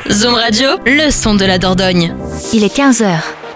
Zoom Radio, le son de la Dordogne. Il est 15h.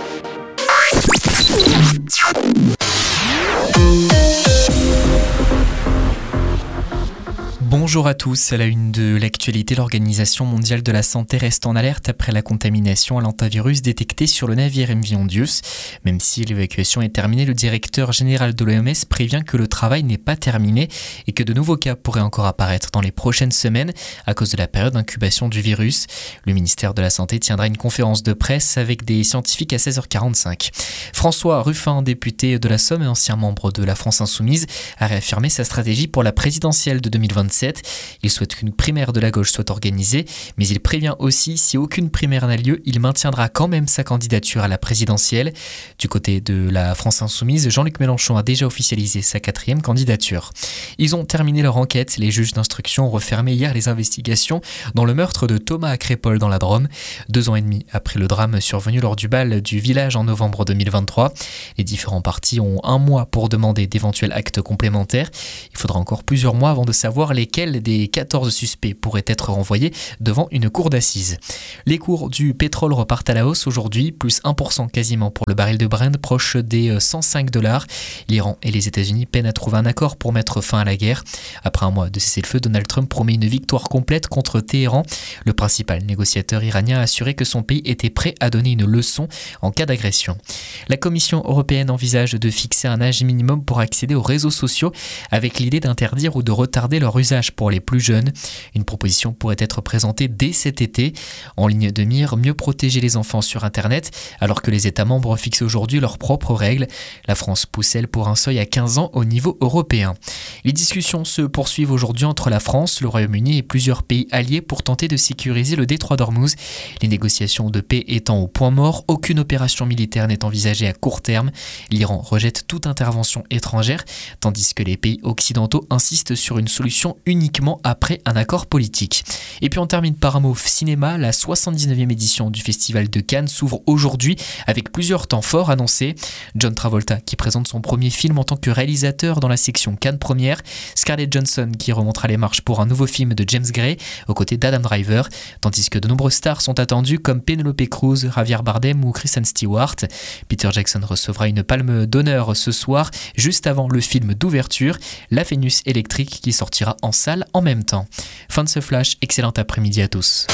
Bonjour à tous, à la une de l'actualité, l'Organisation mondiale de la santé reste en alerte après la contamination à l'hantavirus détectée sur le navire MV Ondius. Même si l'évacuation est terminée, le directeur général de l'OMS prévient que le travail n'est pas terminé et que de nouveaux cas pourraient encore apparaître dans les prochaines semaines à cause de la période d'incubation du virus. Le ministère de la Santé tiendra une conférence de presse avec des scientifiques à 16h45. François Ruffin, député de la Somme et ancien membre de la France Insoumise, a réaffirmé sa stratégie pour la présidentielle de 2027. Il souhaite qu'une primaire de la gauche soit organisée, mais il prévient aussi si aucune primaire n'a lieu, il maintiendra quand même sa candidature à la présidentielle. Du côté de la France Insoumise, Jean-Luc Mélenchon a déjà officialisé sa 4e candidature. Ils ont terminé leur enquête. Les juges d'instruction ont refermé hier les investigations dans le meurtre de Thomas à Crépol dans la Drôme, 2 ans et demi après le drame survenu lors du bal du village en novembre 2023. Les différents partis ont 1 mois pour demander d'éventuels actes complémentaires. Il faudra encore plusieurs mois avant de savoir lesquels des 14 suspects pourraient être renvoyés devant une cour d'assises. Les cours du pétrole repartent à la hausse aujourd'hui, plus 1% quasiment pour le baril de Brent, proche des $105. L'Iran et les États-Unis peinent à trouver un accord pour mettre fin à la guerre. Après un mois de cessez-le-feu, Donald Trump promet une victoire complète contre Téhéran. Le principal négociateur iranien a assuré que son pays était prêt à donner une leçon en cas d'agression. La Commission européenne envisage de fixer un âge minimum pour accéder aux réseaux sociaux avec l'idée d'interdire ou de retarder leur usage pour les plus jeunes. Une proposition pourrait être présentée dès cet été. En ligne de mire, mieux protéger les enfants sur Internet, alors que les États membres fixent aujourd'hui leurs propres règles. La France pousse, elle, pour un seuil à 15 ans au niveau européen. Les discussions se poursuivent aujourd'hui entre la France, le Royaume-Uni et plusieurs pays alliés pour tenter de sécuriser le détroit d'Ormuz. Les négociations de paix étant au point mort, aucune opération militaire n'est envisagée à court terme. L'Iran rejette toute intervention étrangère, tandis que les pays occidentaux insistent sur une solution uniquement après un accord politique. Et puis on termine par un mot cinéma. La 79e édition du Festival de Cannes s'ouvre aujourd'hui avec plusieurs temps forts annoncés. John Travolta qui présente son premier film en tant que réalisateur dans la section Cannes Première. Scarlett Johansson qui remontera les marches pour un nouveau film de James Gray aux côtés d'Adam Driver, tandis que de nombreuses stars sont attendues comme Penelope Cruz, Javier Bardem ou Kristen Stewart. Peter Jackson recevra une palme d'honneur ce soir, juste avant le film d'ouverture, La Vénus électrique, qui sortira en salle en même temps. Fin de ce flash, excellent après-midi à tous.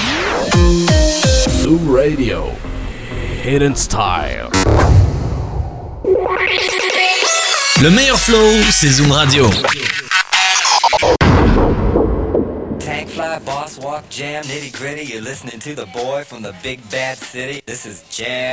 Zoom Radio, Hidden Style. Le meilleur flow, c'est Zoom Radio. Tank fly, boss walk, jam, nitty gritty. You're listening to the boy from the big bad city. This is Jam.